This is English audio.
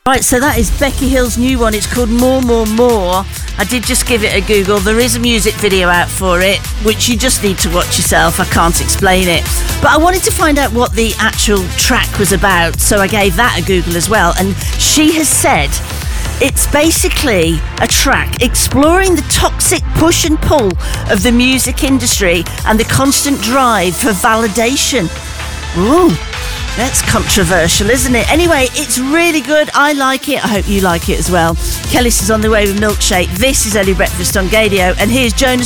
Right, so that is Becky Hill's new one. It's called More, More, More. I did just give it a Google. There is a music video out for it, which you just need to watch yourself. I can't explain it. But I wanted to find out what the actual track was about, so I gave that a Google as well. And she has said it's basically a track exploring the toxic push and pull of the music industry and the constant drive for validation. Ooh. That's controversial, isn't it? Anyway, it's really good. I like it. I hope you like it as well. Kellis is on the way with Milkshake. This is Early Breakfast on Gadio. And here's Jonas